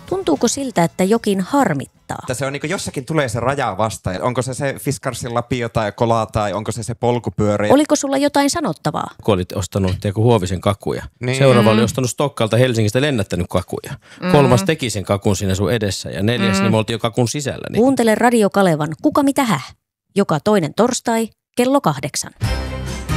Tuntuuko siltä, että jokin harmittaa? Se on niin jossakin tulee se raja vastaan. Onko se Fiskarsin lapio tai kola tai onko se polkupyörä? Oliko sulla jotain sanottavaa? Kun olit ostanut Huovisen kakuja. Niin. Seuraava oli ostanut Stokkalta Helsingistä lennättänyt kakuja. 3. teki sen kakun siinä sun edessä ja 4. niin me oltiin jo kakun sisällä. Niin. Kuuntele Radio Kalevan Kuka mitä häh? Joka toinen torstai kello 8.